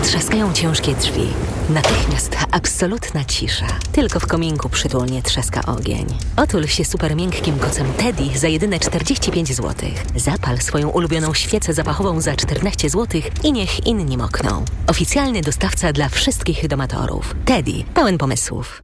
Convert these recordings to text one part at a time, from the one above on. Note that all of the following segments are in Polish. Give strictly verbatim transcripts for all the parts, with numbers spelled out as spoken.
trzaskają ciężkie drzwi. Natychmiast absolutna cisza. Tylko w kominku przytulnie trzaska ogień. Otul się super miękkim kocem Teddy za jedyne czterdzieści pięć złotych. Zapal swoją ulubioną świecę zapachową za czternaście złotych i niech inni mokną. Oficjalny dostawca dla wszystkich domatorów. Teddy, pełen pomysłów.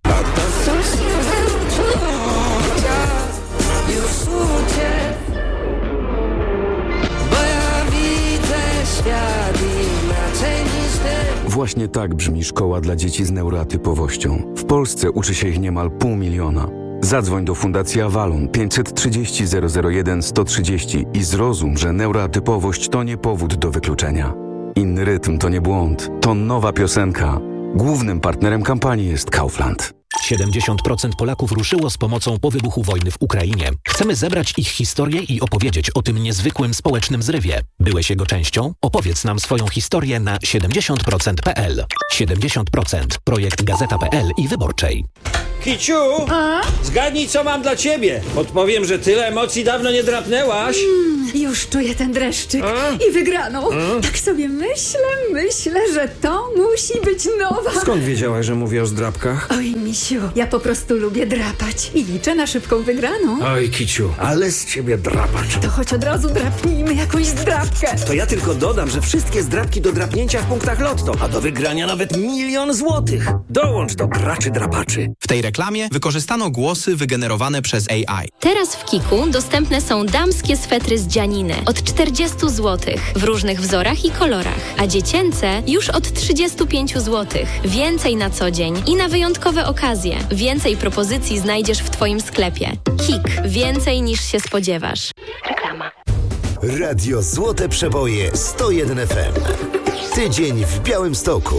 Właśnie tak brzmi szkoła dla dzieci z neuroatypowością. W Polsce uczy się ich niemal pół miliona. Zadzwoń do Fundacji Avalon pięćset trzydzieści zero zero jeden sto trzydzieści i zrozum, że neuroatypowość to nie powód do wykluczenia. Inny rytm to nie błąd, to nowa piosenka. Głównym partnerem kampanii jest Kaufland. siedemdziesiąt procent Polaków ruszyło z pomocą po wybuchu wojny w Ukrainie. Chcemy zebrać ich historię i opowiedzieć o tym niezwykłym społecznym zrywie. Byłeś jego częścią? Opowiedz nam swoją historię na siedemdziesiąt procent kropka p l. siedemdziesiąt procent. Projekt Gazeta kropka p l i Wyborczej. Kiciu, a? Zgadnij, co mam dla ciebie. Podpowiem, że tyle emocji dawno nie drapnęłaś. Mm, już czuję ten dreszczyk a? i wygraną. A? Tak sobie myślę, myślę, że to musi być nowa. Skąd wiedziałaś, że mówię o zdrapkach? Oj, misiu, ja po prostu lubię drapać i liczę na szybką wygraną. Oj, Kiciu, ale z ciebie drapacz. To choć od razu drapnijmy jakąś zdrapkę. To ja tylko dodam, że wszystkie zdrapki do drapnięcia w punktach Lotto, a do wygrania nawet milion złotych. Dołącz do graczy drapaczy. W tej reklamie wykorzystano głosy wygenerowane przez A I. Teraz w Kiku dostępne są damskie swetry z dzianiny od czterdzieści złotych w różnych wzorach i kolorach, a dziecięce już od trzydzieści pięć złotych. Więcej na co dzień i na wyjątkowe okazje. Więcej propozycji znajdziesz w Twoim sklepie. Kik. Więcej niż się spodziewasz. Reklama. Radio Złote Przeboje sto jeden F M. Tydzień w Białymstoku.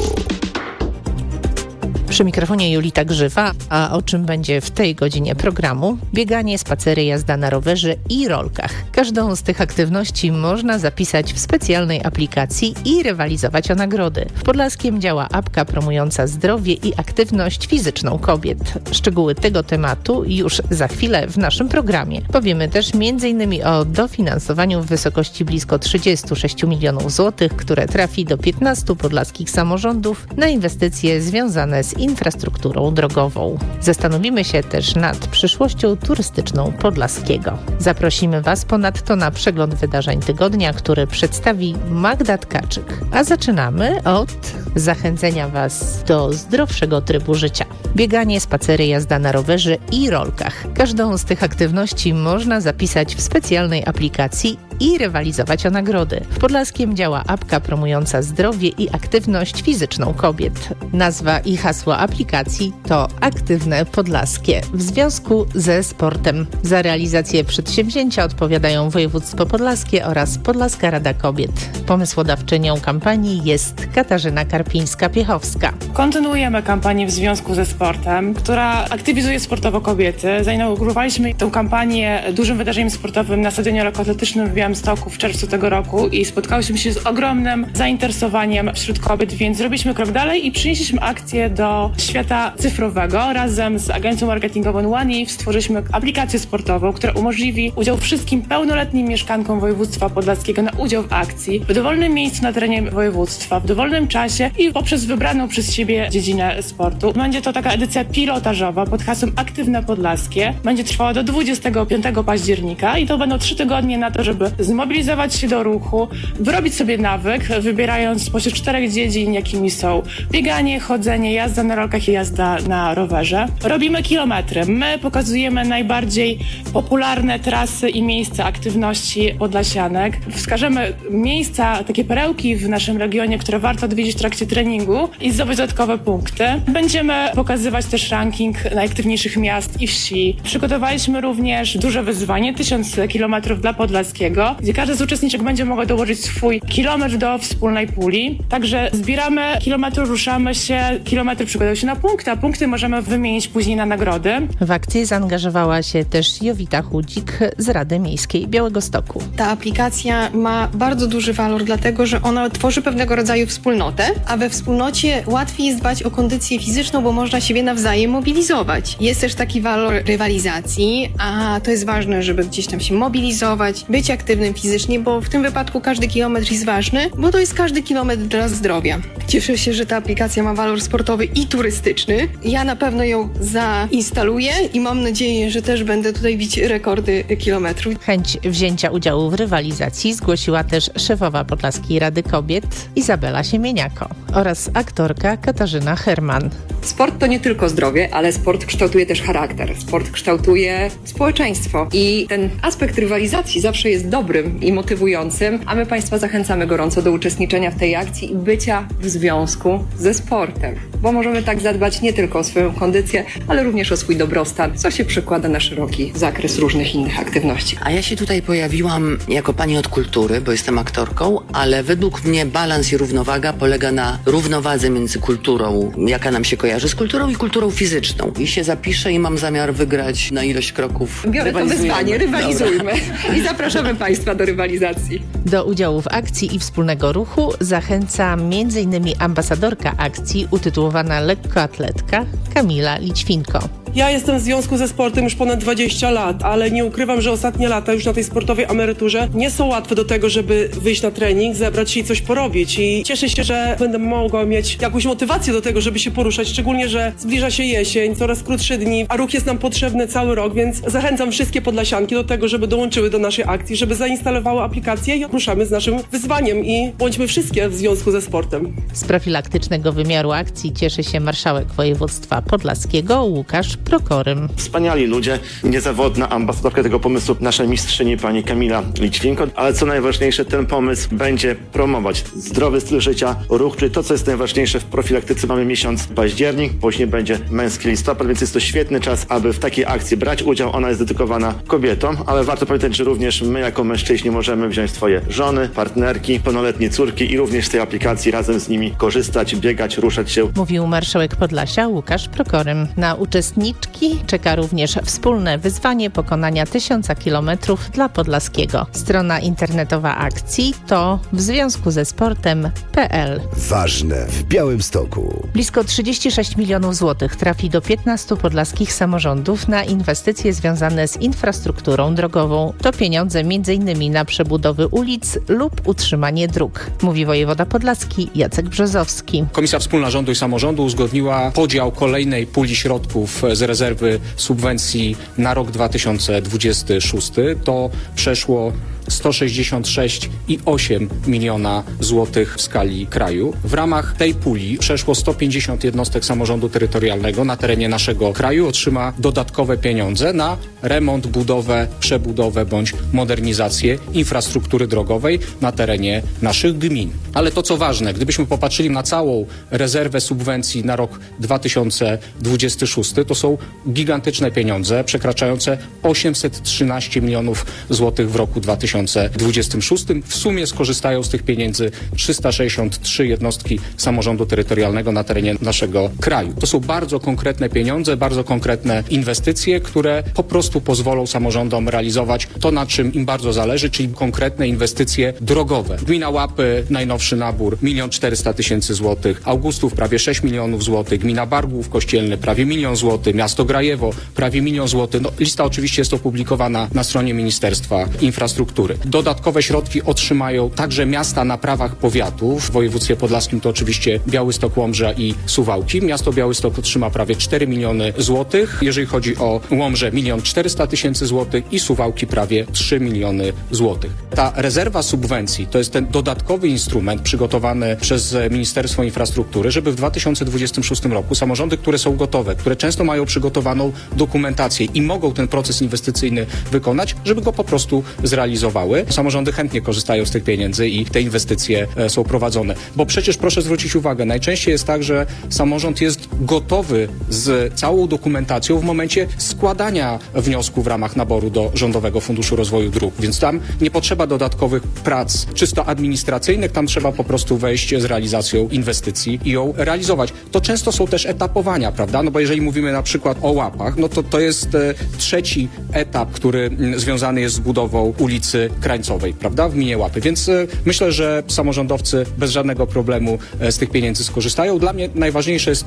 Przy mikrofonie Julita Grzywa, a o czym będzie w tej godzinie programu? Bieganie, spacery, jazda na rowerze i rolkach. Każdą z tych aktywności można zapisać w specjalnej aplikacji i rywalizować o nagrody. W Podlaskiem działa apka promująca zdrowie i aktywność fizyczną kobiet. Szczegóły tego tematu już za chwilę w naszym programie. Powiemy też m.in. o dofinansowaniu w wysokości blisko trzydzieści sześć milionów złotych, które trafi do piętnastu podlaskich samorządów na inwestycje związane z infrastrukturą drogową. Zastanowimy się też nad przyszłością turystyczną Podlaskiego. Zaprosimy Was ponadto na przegląd wydarzeń tygodnia, który przedstawi Magda Tkaczyk. A zaczynamy od zachęcenia Was do zdrowszego trybu życia. Bieganie, spacery, jazda na rowerze i rolkach. Każdą z tych aktywności można zapisać w specjalnej aplikacji i rywalizować o nagrody. W Podlaskiem działa apka promująca zdrowie i aktywność fizyczną kobiet. Nazwa i hasło aplikacji to Aktywne Podlaskie w związku ze sportem. Za realizację przedsięwzięcia odpowiadają Województwo Podlaskie oraz Podlaska Rada Kobiet. Pomysłodawczynią kampanii jest Katarzyna Karpińska-Piechowska. Kontynuujemy kampanię w związku ze sportem, która aktywizuje sportowo kobiety. Zainaugurowaliśmy tę kampanię dużym wydarzeniem sportowym na stadionie lekkoatletycznym w Białymstoku w czerwcu tego roku i spotkałyśmy się z ogromnym zainteresowaniem wśród kobiet, więc zrobiliśmy krok dalej i przynieśliśmy akcję do świata cyfrowego. Razem z agencją marketingową OneIF stworzyliśmy aplikację sportową, która umożliwi udział wszystkim pełnoletnim mieszkankom województwa podlaskiego na udział w akcji w dowolnym miejscu na terenie województwa, w dowolnym czasie i poprzez wybraną przez siebie dziedzinę sportu. Będzie to taka edycja pilotażowa pod hasłem Aktywne Podlaskie. Będzie trwała do dwudziestego piątego października i to będą trzy tygodnie na to, żeby zmobilizować się do ruchu, wyrobić sobie nawyk, wybierając spośród czterech dziedzin, jakimi są bieganie, chodzenie, jazda na rolkach i jazda na rowerze. Robimy kilometry. My pokazujemy najbardziej popularne trasy i miejsca aktywności podlasianek. Wskażemy miejsca, takie perełki w naszym regionie, które warto odwiedzić w trakcie treningu i zdobyć dodatkowe punkty. Będziemy pokazywać też ranking najaktywniejszych miast i wsi. Przygotowaliśmy również duże wyzwanie, tysiąc kilometrów dla Podlaskiego, gdzie każdy z uczestniczek będzie mogła dołożyć swój kilometr do wspólnej puli. Także zbieramy kilometry, ruszamy się, kilometry przykładają się na punkty, a punkty możemy wymienić później na nagrody. W akcję zaangażowała się też Jowita Chudzik z Rady Miejskiej Białegostoku. Ta aplikacja ma bardzo duży walor, dlatego że ona tworzy pewnego rodzaju wspólnotę, a we wspólnocie łatwiej jest dbać o kondycję fizyczną, bo można siebie nawzajem mobilizować. Jest też taki walor rywalizacji, a to jest ważne, żeby gdzieś tam się mobilizować, być aktywnym, aktywnym fizycznie, bo w tym wypadku każdy kilometr jest ważny, bo to jest każdy kilometr dla zdrowia. Cieszę się, że ta aplikacja ma walor sportowy i turystyczny. Ja na pewno ją zainstaluję i mam nadzieję, że też będę tutaj bić rekordy kilometrów. Chęć wzięcia udziału w rywalizacji zgłosiła też szefowa Podlaskiej Rady Kobiet Izabela Siemieniako oraz aktorka Katarzyna Herman. Sport to nie tylko zdrowie, ale sport kształtuje też charakter. Sport kształtuje społeczeństwo i ten aspekt rywalizacji zawsze jest dobrym i motywującym, a my Państwa zachęcamy gorąco do uczestniczenia w tej akcji i bycia w związku ze sportem, bo możemy tak zadbać nie tylko o swoją kondycję, ale również o swój dobrostan, co się przekłada na szeroki zakres różnych innych aktywności. A ja się tutaj pojawiłam jako pani od kultury, bo jestem aktorką, ale według mnie balans i równowaga polega na równowadze między kulturą, jaka nam się kojarzy z kulturą, i kulturą fizyczną. I się zapiszę i mam zamiar wygrać na ilość kroków. Biorę to wyzwanie, rywalizujmy. Dobra. I zapraszamy Państwa do rywalizacji. Do udziału w akcji i wspólnego ruchu zachęca między innymi ambasadorka akcji utytułowana lekkoatletka Kamila Lićwinko. Ja jestem w związku ze sportem już ponad dwadzieścia lat, ale nie ukrywam, że ostatnie lata już na tej sportowej emeryturze nie są łatwe do tego, żeby wyjść na trening, zebrać się i coś porobić. I cieszę się, że będę mogła mieć jakąś motywację do tego, żeby się poruszać, szczególnie, że zbliża się jesień, coraz krótsze dni, a ruch jest nam potrzebny cały rok, więc zachęcam wszystkie podlasianki do tego, żeby dołączyły do naszej akcji, żeby zainstalowały aplikację i ruszamy z naszym wyzwaniem i bądźmy wszystkie w związku ze sportem. Z profilaktycznego wymiaru akcji cieszy się marszałek województwa podlaskiego Łukasz Prokorym. Wspaniali ludzie, niezawodna ambasadorka tego pomysłu, nasza mistrzyni pani Kamila Lićwinko, ale co najważniejsze, ten pomysł będzie promować zdrowy styl życia, ruch, czyli to, co jest najważniejsze w profilaktyce. Mamy miesiąc październik, później będzie męski listopad, więc jest to świetny czas, aby w takiej akcji brać udział. Ona jest dedykowana kobietom, ale warto pamiętać, że również my jako mężczyźni możemy wziąć swoje żony, partnerki, pełnoletnie córki i również z tej aplikacji razem z nimi korzystać, biegać, ruszać się. Mówił marszałek Podlasia Łukasz Prokorym. Na uczestniczki czeka również wspólne wyzwanie pokonania tysiąca kilometrów dla Podlaskiego. Strona internetowa akcji to w związku ze sportem kropka p l. Ważne w Białymstoku. Blisko trzydzieści sześć milionów złotych trafi do piętnastu podlaskich samorządów na inwestycje związane z infrastrukturą drogową. To pieniądze między innymi na przebudowy ulic lub utrzymanie dróg, mówi wojewoda podlaski Jacek Brzozowski. Komisja Wspólna Rządu i Samorządu uzgodniła podział kolejnej puli środków z rezerwy subwencji na rok dwa tysiące dwudziesty szósty. To przeszło sto sześćdziesiąt sześć i osiem miliona złotych w skali kraju. W ramach tej puli przeszło sto pięćdziesiąt jednostek samorządu terytorialnego na terenie naszego kraju otrzyma dodatkowe pieniądze na remont, budowę, przebudowę bądź modernizację infrastruktury drogowej na terenie naszych gmin. Ale to, co ważne, gdybyśmy popatrzyli na całą rezerwę subwencji na rok dwa tysiące dwudziesty szósty, to są gigantyczne pieniądze przekraczające osiemset trzynaście milionów złotych w roku dwa tysiące dwudziestym szóstym. W sumie skorzystają z tych pieniędzy trzysta sześćdziesiąt trzy jednostki samorządu terytorialnego na terenie naszego kraju. To są bardzo konkretne pieniądze, bardzo konkretne inwestycje, które po prostu pozwolą samorządom realizować to, na czym im bardzo zależy, czyli konkretne inwestycje drogowe. Gmina Łapy, najnowszy nabór, milion czterysta tysięcy złotych, Augustów prawie sześć milionów złotych, gmina Bargłów Kościelny prawie milion złotych, miasto Grajewo prawie milion złotych. No, lista oczywiście jest opublikowana na stronie Ministerstwa Infrastruktury. Dodatkowe środki otrzymają także miasta na prawach powiatu. W województwie podlaskim to oczywiście Białystok, Łomża i Suwałki. Miasto Białystok otrzyma prawie cztery miliony złotych. Jeżeli chodzi o Łomżę, milion czterysta tysięcy złotych i Suwałki prawie trzy miliony złotych. Ta rezerwa subwencji to jest ten dodatkowy instrument przygotowany przez Ministerstwo Infrastruktury, żeby w dwa tysiące dwudziestym szóstym roku samorządy, które są gotowe, które często mają przygotowaną dokumentację i mogą ten proces inwestycyjny wykonać, żeby go po prostu zrealizowały. Samorządy chętnie korzystają z tych pieniędzy i te inwestycje e, są prowadzone. Bo przecież proszę zwrócić uwagę, najczęściej jest tak, że samorząd jest gotowy z całą dokumentacją w momencie składania wniosku w ramach naboru do Rządowego Funduszu Rozwoju Dróg. Więc tam nie potrzeba dodatkowych prac czysto administracyjnych, tam trzeba po prostu wejść z realizacją inwestycji i ją realizować. To często są też etapowania, prawda? No bo jeżeli mówimy na przykład o Łapach, no to to jest e, trzeci etap, który m, związany jest z budową ulicy Krańcowej, prawda? W gminie Łapy. Więc e, myślę, że samorządowcy bez żadnego problemu e, z tych pieniędzy skorzystają. Dla mnie najważniejsze jest to,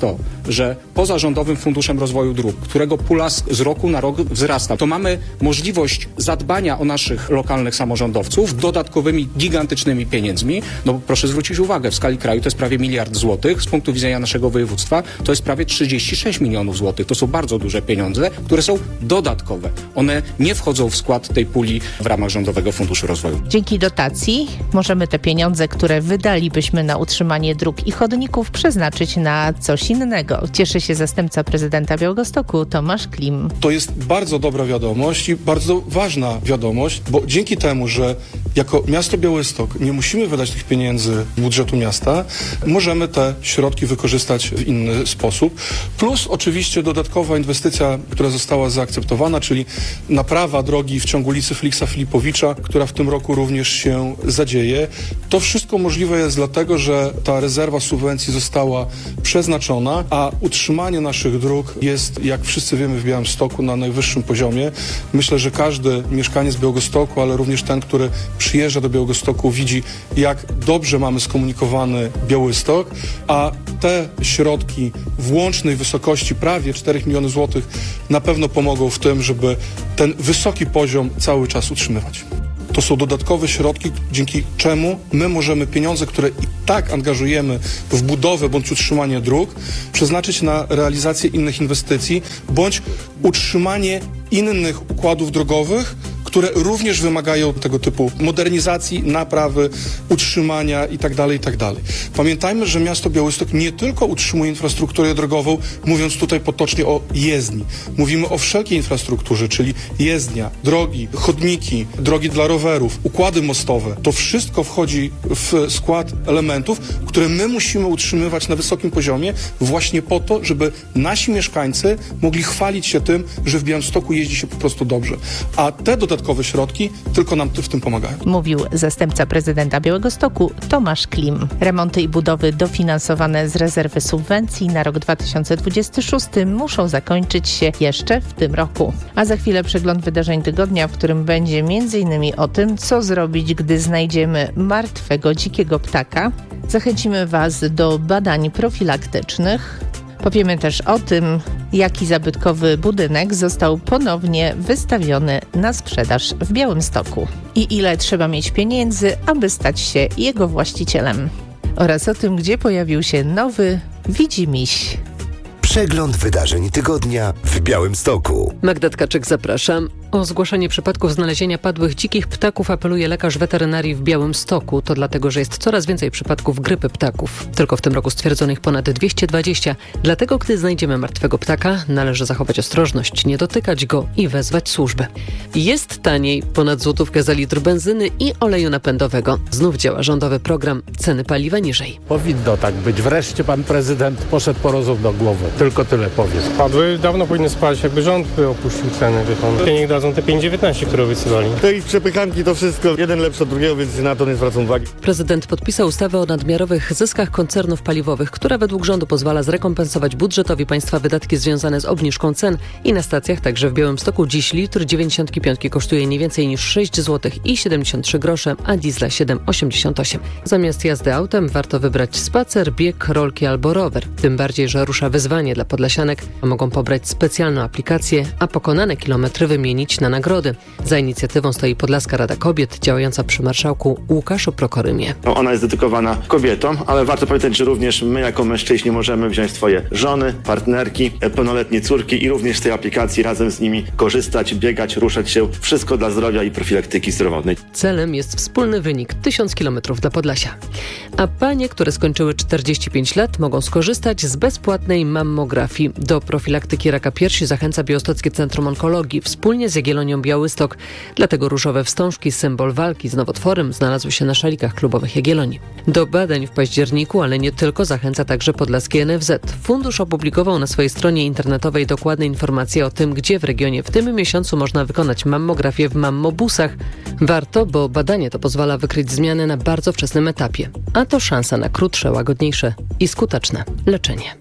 że poza Rządowym Funduszem Rozwoju Dróg, którego pula z, z roku na rok wzrasta, to mamy możliwość zadbania o naszych lokalnych samorządowców dodatkowymi, gigantycznymi pieniędzmi. No bo proszę zwrócić uwagę, w skali kraju to jest prawie miliard złotych, z punktu widzenia naszego województwa to jest prawie trzydzieści sześć milionów złotych. To są bardzo duże pieniądze, które są dodatkowe. One nie wchodzą w skład tej puli w ramach Rządowego Funduszu Rozwoju. Dzięki dotacji możemy te pieniądze, które wydalibyśmy na utrzymanie dróg i chodników, przeznaczyć na coś innego. Cieszy się zastępca prezydenta Białegostoku Tomasz Klim. To jest bardzo dobra wiadomość i bardzo ważna wiadomość, bo dzięki temu, że jako miasto Białystok nie musimy wydać tych pieniędzy z budżetu miasta, możemy te środki wykorzystać w inny sposób. Plus oczywiście dodatkowa inwestycja, która została zaakceptowana, czyli naprawa drogi w ciągu ulicy Feliksa Filipowicza, która w tym roku również się zadzieje. To wszystko możliwe jest dlatego, że ta rezerwa subwencji została przeznaczona, a utrzymanie naszych dróg jest, jak wszyscy wiemy, w Białymstoku na najwyższym poziomie. Myślę, że każdy mieszkaniec Białegostoku, ale również ten, który przyjeżdża do Białegostoku, widzi, jak dobrze mamy skomunikowany Białystok, a te środki w łącznej wysokości prawie cztery miliony złotych na pewno pomogą w tym, żeby ten wysoki poziom cały czas utrzymywać. To są dodatkowe środki, dzięki czemu my możemy pieniądze, które i tak angażujemy w budowę bądź utrzymanie dróg, przeznaczyć na realizację innych inwestycji bądź utrzymanie innych układów drogowych, które również wymagają tego typu modernizacji, naprawy, utrzymania itd., itd. Pamiętajmy, że miasto Białystok nie tylko utrzymuje infrastrukturę drogową, mówiąc tutaj potocznie o jezdni. Mówimy o wszelkiej infrastrukturze, czyli jezdnia, drogi, chodniki, drogi dla rowerów, układy mostowe. To wszystko wchodzi w skład elementów, które my musimy utrzymywać na wysokim poziomie właśnie po to, żeby nasi mieszkańcy mogli chwalić się tym, że w Białymstoku jeździ się po prostu dobrze. A te dodatkowe środki tylko nam w tym pomagają. Mówił zastępca prezydenta Białegostoku Tomasz Klim. Remonty i budowy dofinansowane z rezerwy subwencji na rok dwa tysiące dwudziesty szósty muszą zakończyć się jeszcze w tym roku. A za chwilę przegląd wydarzeń tygodnia, w którym będzie między innymi o tym, co zrobić, gdy znajdziemy martwego dzikiego ptaka. Zachęcimy Was do badań profilaktycznych. Powiemy też o tym, jaki zabytkowy budynek został ponownie wystawiony na sprzedaż w Białymstoku i ile trzeba mieć pieniędzy, aby stać się jego właścicielem. Oraz o tym, gdzie pojawił się nowy widzimiś. Przegląd wydarzeń tygodnia w Białymstoku. Magda Tkaczyk, zapraszam. O zgłoszenie przypadków znalezienia padłych dzikich ptaków apeluje lekarz weterynarii w Białymstoku. To dlatego, że jest coraz więcej przypadków grypy ptaków. Tylko w tym roku stwierdzonych ponad dwieście dwadzieścia. Dlatego, gdy znajdziemy martwego ptaka, należy zachować ostrożność, nie dotykać go i wezwać służbę. Jest taniej, ponad złotówkę za litr benzyny i oleju napędowego. Znów działa rządowy program Ceny paliwa niżej. Powinno tak być. Wreszcie pan prezydent poszedł po rozum do głowy. Tylko tyle powiem. Spadły, dawno powinny spać, jakby rząd by opuścił ceny. Niech dadzą te pięć dziewiętnaście, które obiecywali. Te ich przepychanki to wszystko, jeden lepszy od drugiego, więc na to nie zwracam uwagi. Prezydent podpisał ustawę o nadmiarowych zyskach koncernów paliwowych, która według rządu pozwala zrekompensować budżetowi państwa wydatki związane z obniżką cen i na stacjach, także w Białymstoku dziś litr dziewięćdziesiąt pięć kosztuje nie więcej niż sześć złotych i siedemdziesiąt trzy grosze, a diesla siedem osiemdziesiąt osiem. Zamiast jazdy autem warto wybrać spacer, bieg, rolki albo rower. Tym bardziej, że rusza wyzwanie dla podlasianek, a mogą pobrać specjalną aplikację, a pokonane kilometry wymienić na nagrody. Za inicjatywą stoi Podlaska Rada Kobiet, działająca przy marszałku Łukaszu Prokorymie. No, ona jest dedykowana kobietom, ale warto pamiętać, że również my jako mężczyźni możemy wziąć swoje żony, partnerki, pełnoletnie córki i również z tej aplikacji razem z nimi korzystać, biegać, ruszać się. Wszystko dla zdrowia i profilaktyki zdrowotnej. Celem jest wspólny wynik tysiąc kilometrów dla Podlasia. A panie, które skończyły czterdzieści pięć lat, mogą skorzystać z bezpłatnej mammografii. Do profilaktyki raka piersi zachęca Białostockie Centrum Onkologii wspólnie z Jagiellonią Białystok. Dlatego różowe wstążki, symbol walki z nowotworem, znalazły się na szalikach klubowych Jagiellonii. Do badań w październiku, ale nie tylko, zachęca także podlaskie N F Z. Fundusz opublikował na swojej stronie internetowej dokładne informacje o tym, gdzie w regionie w tym miesiącu można wykonać mammografię w mammobusach. Warto, bo badanie to pozwala wykryć zmiany na bardzo wczesnym etapie. A to szansa na krótsze, łagodniejsze i skuteczne leczenie.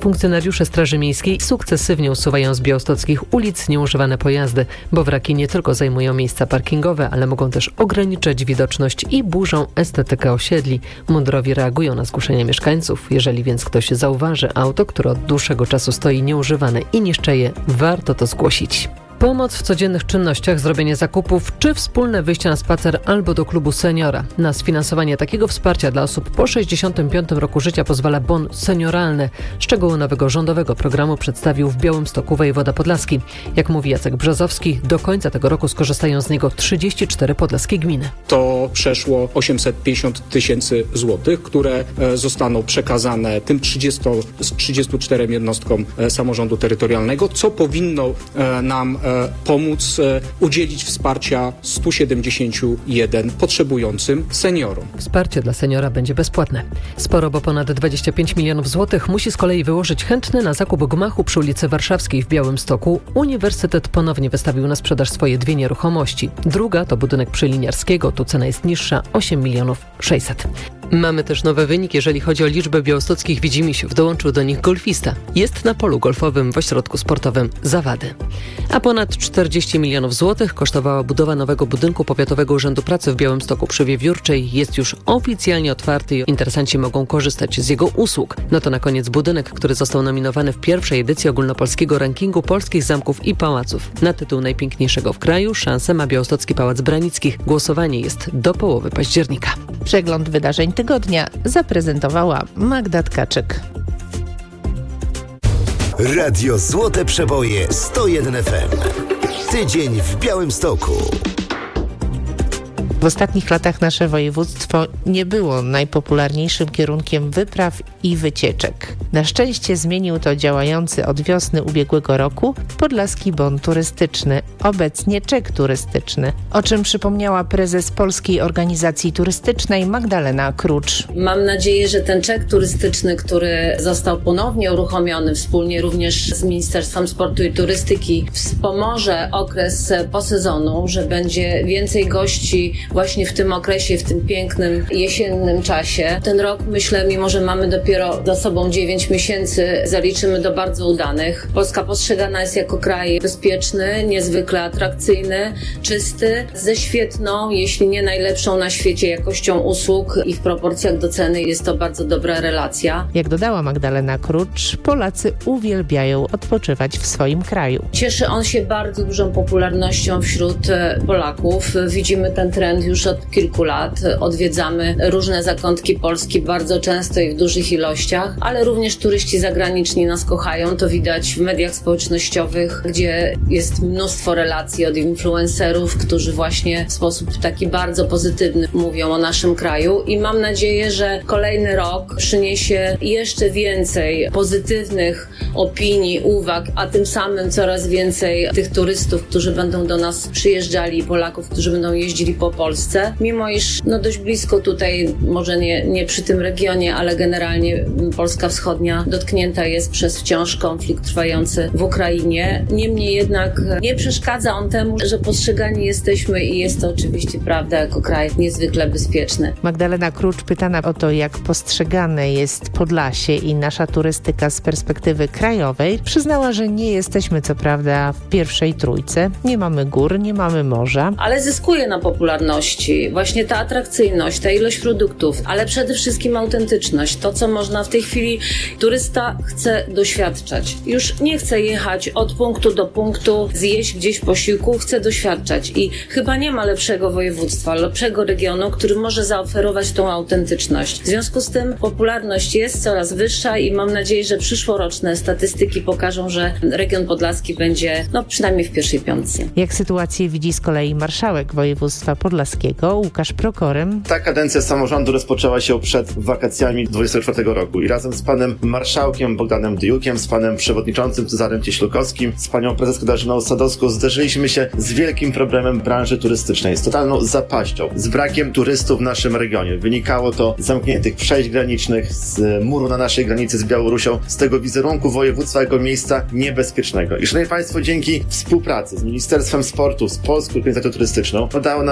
Funkcjonariusze Straży Miejskiej sukcesywnie usuwają z białostockich ulic nieużywane pojazdy, bo wraki nie tylko zajmują miejsca parkingowe, ale mogą też ograniczać widoczność i burzą estetykę osiedli. Mundurowi reagują na zgłoszenia mieszkańców. Jeżeli więc ktoś zauważy auto, które od dłuższego czasu stoi nieużywane i niszczeje, warto to zgłosić. Pomoc w codziennych czynnościach, zrobienie zakupów czy wspólne wyjście na spacer albo do klubu seniora. Na sfinansowanie takiego wsparcia dla osób po sześćdziesiątym piątym roku życia pozwala bon senioralny. Szczegóły nowego rządowego programu przedstawił w Białymstoku wojewoda podlaski. Jak mówi Jacek Brzozowski, do końca tego roku skorzystają z niego trzydzieści cztery podlaskie gminy. To przeszło osiemset pięćdziesiąt tysięcy złotych, które zostaną przekazane tym trzydziestu czterem jednostkom samorządu terytorialnego, co powinno nam pomóc udzielić wsparcia stu siedemdziesięciu jeden potrzebującym seniorom. Wsparcie dla seniora będzie bezpłatne. Sporo, bo ponad dwadzieścia pięć milionów złotych musi z kolei wyłożyć chętny na zakup gmachu przy ulicy Warszawskiej w Białymstoku. Uniwersytet ponownie wystawił na sprzedaż swoje dwie nieruchomości. Druga to budynek przy Liniarskiego, tu cena jest niższa, osiem milionów sześćset. Mamy też nowy wynik, jeżeli chodzi o liczbę białostockich widzimisiów. Dołączył do nich golfista. Jest na polu golfowym w ośrodku sportowym Zawady. A ponad czterdzieści milionów złotych kosztowała budowa nowego budynku Powiatowego Urzędu Pracy w Białymstoku przy Wiewiórczej. Jest już oficjalnie otwarty i interesanci mogą korzystać z jego usług. No to na koniec budynek, który został nominowany w pierwszej edycji ogólnopolskiego rankingu polskich zamków i pałaców. Na tytuł najpiękniejszego w kraju szansę ma białostocki Pałac Branickich. Głosowanie jest do połowy października. Przegląd wydarzeń tygodnia zaprezentowała Magda Tkaczyk. Radio Złote Przeboje sto jeden F M. Tydzień w Białymstoku. W ostatnich latach nasze województwo nie było najpopularniejszym kierunkiem wypraw i wycieczek. Na szczęście zmienił to działający od wiosny ubiegłego roku Podlaski Bon Turystyczny, obecnie czek turystyczny, o czym przypomniała prezes Polskiej Organizacji Turystycznej Magdalena Krucz. Mam nadzieję, że ten czek turystyczny, który został ponownie uruchomiony wspólnie również z Ministerstwem Sportu i Turystyki, wspomoże okres po sezonu, że będzie więcej gości właśnie w tym okresie, w tym pięknym jesiennym czasie. Ten rok, myślę, mimo że mamy dopiero za sobą dziewięć miesięcy, zaliczymy do bardzo udanych. Polska postrzegana jest jako kraj bezpieczny, niezwykle atrakcyjny, czysty, ze świetną, jeśli nie najlepszą na świecie jakością usług i w proporcjach do ceny jest to bardzo dobra relacja. Jak dodała Magdalena Krucz, Polacy uwielbiają odpoczywać w swoim kraju. Cieszy on się bardzo dużą popularnością wśród Polaków. Widzimy ten trend już od kilku lat. Odwiedzamy różne zakątki Polski bardzo często i w dużych ilościach, ale również turyści zagraniczni nas kochają. To widać w mediach społecznościowych, gdzie jest mnóstwo relacji od influencerów, którzy właśnie w sposób taki bardzo pozytywny mówią o naszym kraju i mam nadzieję, że kolejny rok przyniesie jeszcze więcej pozytywnych opinii, uwag, a tym samym coraz więcej tych turystów, którzy będą do nas przyjeżdżali, Polaków, którzy będą jeździli po Polsce, mimo iż no dość blisko tutaj, może nie, nie przy tym regionie, ale generalnie Polska Wschodnia dotknięta jest przez wciąż konflikt trwający w Ukrainie. Niemniej jednak nie przeszkadza on temu, że postrzegani jesteśmy i jest to oczywiście prawda jako kraj niezwykle bezpieczny. Magdalena Krucz, pytana o to, jak postrzegane jest Podlasie i nasza turystyka z perspektywy krajowej, przyznała, że nie jesteśmy co prawda w pierwszej trójce, nie mamy gór, nie mamy morza. Ale zyskuje na popularności właśnie ta atrakcyjność, ta ilość produktów, ale przede wszystkim autentyczność. To, co można w tej chwili, turysta chce doświadczać. Już nie chce jechać od punktu do punktu, zjeść gdzieś posiłku, chce doświadczać i chyba nie ma lepszego województwa, lepszego regionu, który może zaoferować tą autentyczność. W związku z tym popularność jest coraz wyższa i mam nadzieję, że przyszłoroczne statystyki pokażą, że region podlaski będzie no przynajmniej w pierwszej piątce. Jak sytuację widzi z kolei marszałek województwa podlaskiego Łukasz Prokorym. Ta kadencja samorządu rozpoczęła się przed wakacjami dwudziestego czwartego roku i razem z panem marszałkiem Bogdanem Dyjukiem, z panem przewodniczącym Cezarym Cieślukowskim, z panią prezes Katarzyną Sadowską zderzyliśmy się z wielkim problemem branży turystycznej, z totalną zapaścią, z brakiem turystów w naszym regionie. Wynikało to z zamkniętych przejść granicznych, z muru na naszej granicy z Białorusią, z tego wizerunku województwa jako miejsca niebezpiecznego. I szanowni państwo, dzięki współpracy z Ministerstwem Sportu, z Polską Organizacją Turystyczną udało nam się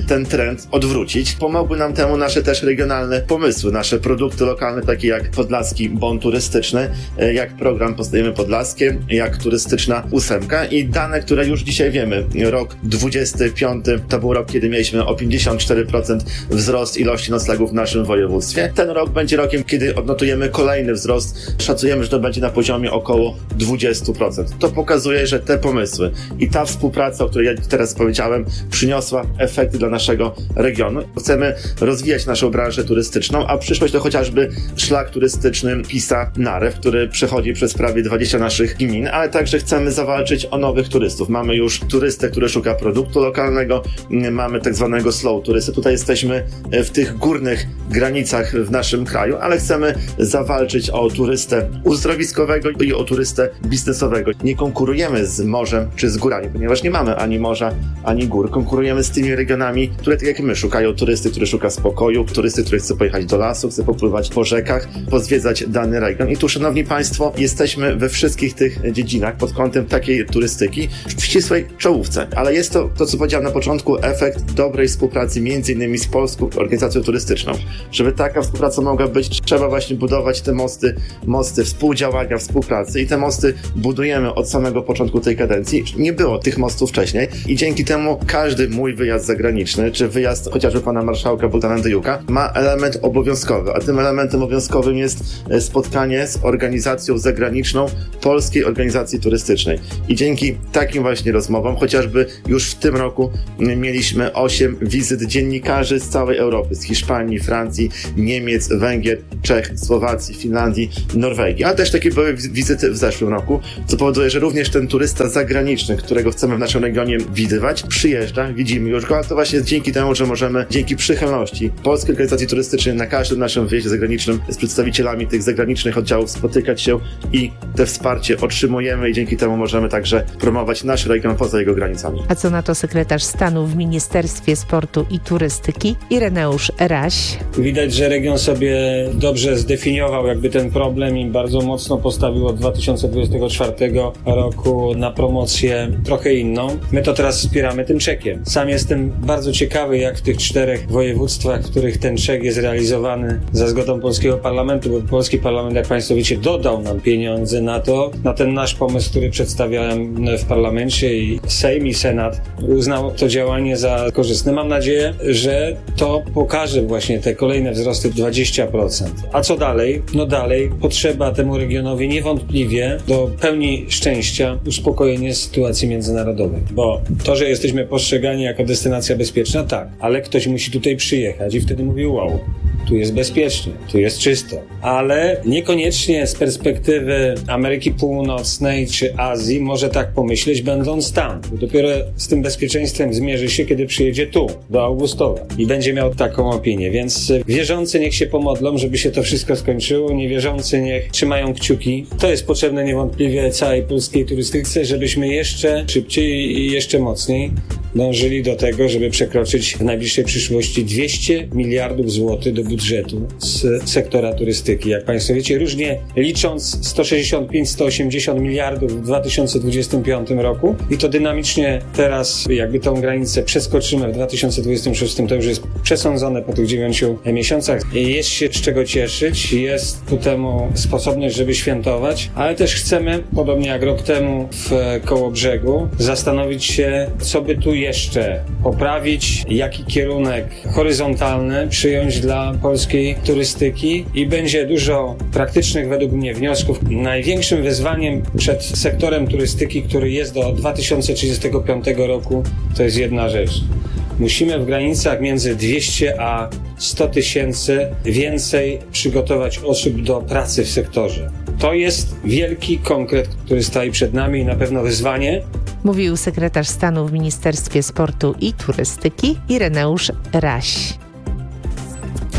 ten trend odwrócić. Pomogły nam temu nasze też regionalne pomysły, nasze produkty lokalne, takie jak Podlaski Bon Turystyczny, jak program Poznajemy Podlaskie, jak turystyczna ósemka i dane, które już dzisiaj wiemy. Rok dwudziesty piąty to był rok, kiedy mieliśmy o pięćdziesiąt cztery procent wzrost ilości noclegów w naszym województwie. Ten rok będzie rokiem, kiedy odnotujemy kolejny wzrost. Szacujemy, że to będzie na poziomie około dwadzieścia procent. To pokazuje, że te pomysły i ta współpraca, o której ja teraz powiedziałem, przyniosła efekty dla naszego regionu. Chcemy rozwijać naszą branżę turystyczną, a przyszłość to chociażby szlak turystyczny Pisa Narew, który przechodzi przez prawie dwadzieścia naszych gmin, ale także chcemy zawalczyć o nowych turystów. Mamy już turystę, który szuka produktu lokalnego, mamy tak zwanego slow turystę. Tutaj jesteśmy w tych górnych granicach w naszym kraju, ale chcemy zawalczyć o turystę uzdrowiskowego i o turystę biznesowego. Nie konkurujemy z morzem czy z górami, ponieważ nie mamy ani morza, ani gór. Konkurujemy z tymi regionami, które tak jak my szukają turysty, który szuka spokoju, turysty, który chce pojechać do lasu, chce popływać po rzekach, pozwiedzać dany region. I tu, szanowni państwo, jesteśmy we wszystkich tych dziedzinach pod kątem takiej turystyki w ścisłej czołówce. Ale jest to, to co powiedziałem na początku, efekt dobrej współpracy między innymi z Polską Organizacją Turystyczną. Żeby taka współpraca mogła być, trzeba właśnie budować te mosty, mosty współdziałania, współpracy i te mosty budujemy od samego początku tej kadencji. Nie było tych mostów wcześniej i dzięki temu każdy mój wyjazd zagraniczny, czy wyjazd chociażby pana marszałka Bogdana Andryjuka ma element obowiązkowy, a tym elementem obowiązkowym jest spotkanie z organizacją zagraniczną Polskiej Organizacji Turystycznej. I dzięki takim właśnie rozmowom, chociażby już w tym roku mieliśmy osiem wizyt dziennikarzy z całej Europy, z Hiszpanii, Francji, Niemiec, Węgier, Czech, Słowacji, Finlandii, Norwegii, ale też takie były wizyty w zeszłym roku, co powoduje, że również ten turysta zagraniczny, którego chcemy w naszym regionie widywać, przyjeżdża, widzimy już go, a to właśnie jest dzięki temu, że możemy dzięki przychylności Polskiej Organizacji Turystycznej na każdym naszym wyjeździe zagranicznym z przedstawicielami tych zagranicznych oddziałów spotykać się i te wsparcie otrzymujemy i dzięki temu możemy także promować nasz region poza jego granicami. A co na to sekretarz stanu w Ministerstwie Sportu i Turystyki Ireneusz Raś? Widać, że region sobie dobrze zdefiniował jakby ten problem i bardzo mocno postawił od dwa tysiące dwudziestego czwartego roku na promocję trochę inną. My to teraz wspieramy tym czekiem. Sam jestem bardzo ciekawy, jak w tych czterech województwach, w których ten czek jest realizowany za zgodą polskiego parlamentu, bo polski parlament, jak państwo wiecie, dodał nam pieniądze na to, na ten nasz pomysł, który przedstawiałem w parlamencie i Sejm i Senat uznał to działanie za korzystne. Mam nadzieję, że to pokaże właśnie te kolejne wzrosty dwadzieścia procent. A co dalej? No dalej potrzeba temu regionowi niewątpliwie do pełni szczęścia uspokojenie sytuacji międzynarodowej. Bo to, że jesteśmy postrzegani jako destynacja bezpieczna, tak, ale ktoś musi tutaj przyjechać i wtedy mówi wow, tu jest bezpiecznie, tu jest czysto. Ale niekoniecznie z perspektywy Ameryki Północnej czy Azji może tak pomyśleć, będąc tam. Dopiero z tym bezpieczeństwem zmierzy się, kiedy przyjedzie tu, do Augustowa i będzie miał taką opinię. Więc wierzący niech się pomodlą, żeby się to wszystko skończyło, niewierzący niech trzymają kciuki. To jest potrzebne niewątpliwie całej polskiej turystyce, żebyśmy jeszcze szybciej i jeszcze mocniej dążyli do tego, żeby przekroczyć w najbliższej przyszłości dwieście miliardów złotych do budżetu z sektora turystyki. Jak państwo wiecie, różnie licząc sto sześćdziesiąt pięć do stu osiemdziesięciu miliardów w dwa tysiące dwudziestym piątym roku i to dynamicznie teraz jakby tą granicę przeskoczymy w dwa tysiące dwudziestym szóstym, to już jest przesądzone po tych dziewięciu miesiącach. Jest się z czego cieszyć, jest ku temu sposobność, żeby świętować, ale też chcemy, podobnie jak rok temu w Kołobrzegu, zastanowić się, co by tu jeszcze poprawić, jaki kierunek horyzontalny przyjąć dla polskiej turystyki i będzie dużo praktycznych według mnie wniosków. Największym wyzwaniem przed sektorem turystyki, który jest do dwa tysiące trzydziestego piątego roku, to jest jedna rzecz. Musimy w granicach między dwieście a sto tysięcy więcej przygotować osób do pracy w sektorze. To jest wielki konkret, który stoi przed nami i na pewno wyzwanie. Mówił sekretarz stanu w Ministerstwie Sportu i Turystyki Ireneusz Raś.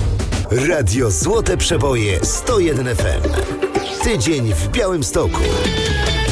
Radio Złote Przeboje sto jeden F M. Tydzień w Białymstoku.